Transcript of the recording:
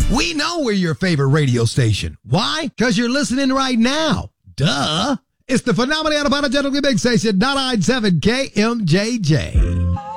We know we're your favorite radio station. Why? Because you're listening right now. Duh. It's the phenomenal unapologetically big station, 997 KMJJ.